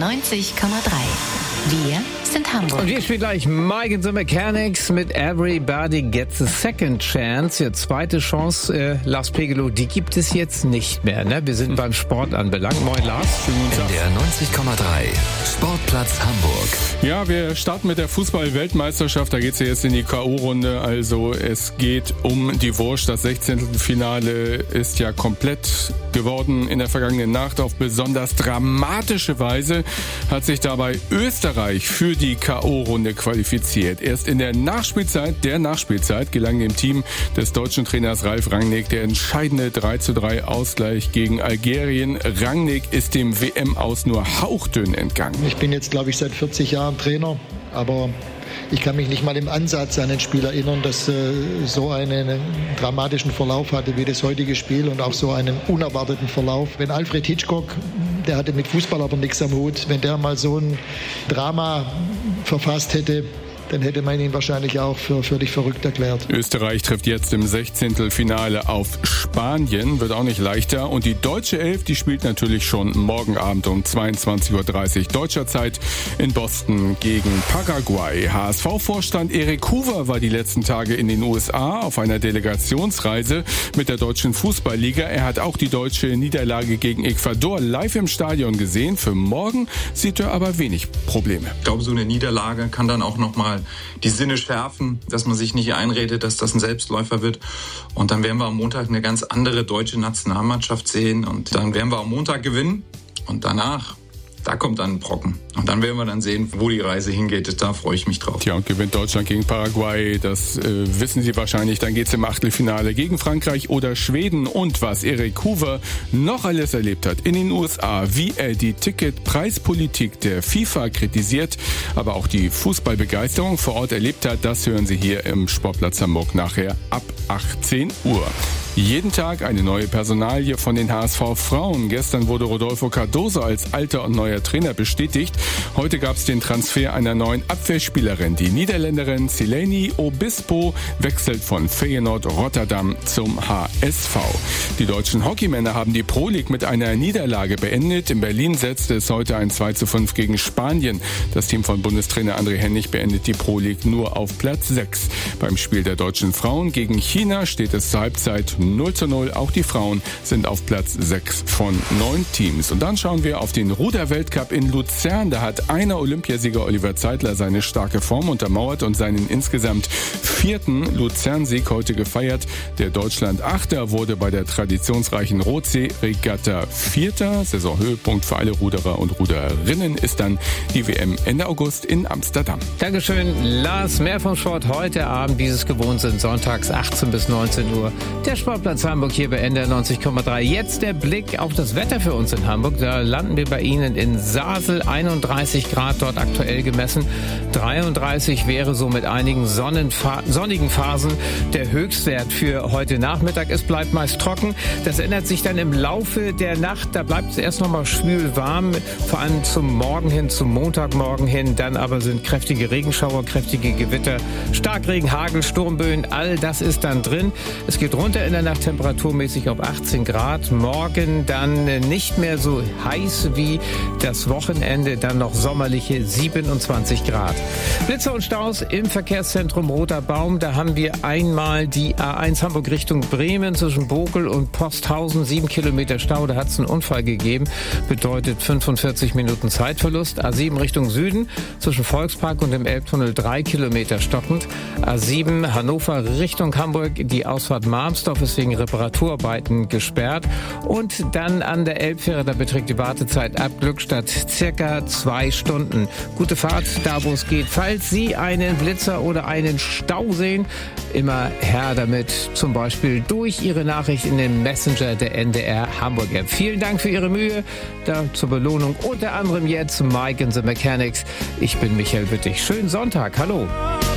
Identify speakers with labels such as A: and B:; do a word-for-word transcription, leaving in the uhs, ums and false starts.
A: neunzig Komma drei. Wir sind Hamburg.
B: Und wir spielen gleich Mike and the Mechanics mit Everybody Gets a Second Chance. Die zweite Chance, äh, Lars Pegelow, die gibt es jetzt nicht mehr. Ne? Wir sind beim Sport anbelangt. Moin Lars.
C: In der neunzig Komma drei Sportplatz Hamburg.
D: Ja, wir starten mit der Fußball-Weltmeisterschaft. Da geht es ja jetzt in die K O-Runde. Also es geht um die Wurst. Das Sechzehntelfinale ist ja komplett geworden in der vergangenen Nacht. Auf besonders dramatische Weise hat sich dabei Österreich für die K O-Runde qualifiziert. Erst in der Nachspielzeit, der Nachspielzeit, gelang dem Team des deutschen Trainers Ralf Rangnick der entscheidende drei zu drei Ausgleich gegen Algerien. Rangnick ist dem W M-Aus nur hauchdünn entgangen.
E: Ich bin jetzt, glaube ich, seit vierzig Jahren Trainer, aber ich kann mich nicht mal im Ansatz an ein Spiel erinnern, das äh, so einen dramatischen Verlauf hatte wie das heutige Spiel und auch so einen unerwarteten Verlauf. Wenn Alfred Hitchcock, der hatte mit Fußball aber nichts am Hut, wenn der mal so ein Drama verfasst hätte, dann hätte man ihn wahrscheinlich auch für völlig verrückt erklärt.
D: Österreich trifft jetzt im Sechzehntelfinale auf Spanien, wird auch nicht leichter. Und die deutsche Elf, die spielt natürlich schon morgen Abend um zweiundzwanzig Uhr dreißig deutscher Zeit in Boston gegen Paraguay. H S V-Vorstand Erik Hoover war die letzten Tage in den U S A auf einer Delegationsreise mit der deutschen Fußballliga. Er hat auch die deutsche Niederlage gegen Ecuador live im Stadion gesehen. Für morgen sieht er aber wenig Probleme.
F: Ich glaube, so eine Niederlage kann dann auch noch mal die Sinne schärfen, dass man sich nicht einredet, dass das ein Selbstläufer wird. Und dann werden wir am Montag eine ganz andere deutsche Nationalmannschaft sehen. Und dann werden wir am Montag gewinnen. Und danach, da kommt dann ein Brocken. Und dann werden wir dann sehen, wo die Reise hingeht. Da freue ich mich drauf.
D: Tja, und gewinnt Deutschland gegen Paraguay, das äh, wissen Sie wahrscheinlich. Dann geht's im Achtelfinale gegen Frankreich oder Schweden. Und was Erik Hoover noch alles erlebt hat in den U S A, wie er die Ticketpreispolitik der FIFA kritisiert, aber auch die Fußballbegeisterung vor Ort erlebt hat, das hören Sie hier im Sportplatz Hamburg nachher ab achtzehn Uhr. Jeden Tag eine neue Personalie von den H S V-Frauen. Gestern wurde Rodolfo Cardoso als alter und neuer Trainer bestätigt. Heute gab es den Transfer einer neuen Abwehrspielerin. Die Niederländerin Sileni Obispo wechselt von Feyenoord Rotterdam zum H S V. Die deutschen Hockeymänner haben die Pro League mit einer Niederlage beendet. In Berlin setzte es heute ein zwei zu fünf gegen Spanien. Das Team von Bundestrainer André Hennig beendet die Pro League nur auf Platz sechs. Beim Spiel der deutschen Frauen gegen China steht es zur Halbzeit null zu null. Auch die Frauen sind auf Platz sechs von neun Teams. Und dann schauen wir auf den Ruder-Weltcup in Luzern. Da hat einer Olympiasieger Oliver Zeitler seine starke Form untermauert und seinen insgesamt vierten Luzern-Sieg heute gefeiert. Der Deutschland-Achter wurde bei der traditionsreichen Rotsee-Regatta Vierter. Saisonhöhepunkt für alle Ruderer und Ruderinnen ist dann die W M Ende August in Amsterdam.
B: Dankeschön, Lars. Mehr vom Sport heute Abend, wie es gewohnt sind, sonntags achtzehn bis neunzehn Uhr. Der Sportplatz Hamburg hier bei N D R neunzig Komma drei. Jetzt der Blick auf das Wetter für uns in Hamburg. Da landen wir bei Ihnen in Sasel, einunddreißig Grad dort aktuell gemessen. dreiunddreißig wäre so mit einigen Sonnenfa- sonnigen Phasen der Höchstwert für heute Nachmittag. Es bleibt meist trocken. Das ändert sich dann im Laufe der Nacht. Da bleibt es erst noch mal schwül warm, vor allem zum Morgen hin, zum Montagmorgen hin. Dann aber sind kräftige Regenschauer, kräftige Gewitter, Starkregen, Hagel, Sturmböen. All das ist dann drin. Es geht runter in der Nacht temperaturmäßig auf achtzehn Grad. Morgen dann nicht mehr so heiß wie das Wochenende, dann noch sommerliche siebenundzwanzig Grad. Blitzer und Staus im Verkehrszentrum Roter Baum. Da haben wir einmal die A eins Hamburg Richtung Bremen zwischen Bokel und Posthausen. Sieben Kilometer Stau, da hat es einen Unfall gegeben. Bedeutet fünfundvierzig Minuten Zeitverlust. A sieben Richtung Süden zwischen Volkspark und dem Elbtunnel drei Kilometer stockend. A sieben Hannover Richtung Hamburg, die Ausfahrt Marmsdorf ist wegen Reparaturarbeiten gesperrt. Und dann an der Elbfähre, da beträgt die Wartezeit ab Glückstadt circa zwei Stunden. Gute Fahrt, da wo es geht. Falls Sie einen Blitzer oder einen Stau sehen, immer her damit, zum Beispiel durch Ihre Nachricht in den Messenger der N D R Hamburg App. Vielen Dank für Ihre Mühe. Da zur Belohnung unter anderem jetzt Mike and the Mechanics. Ich bin Michael Wittig. Schönen Sonntag. Hallo.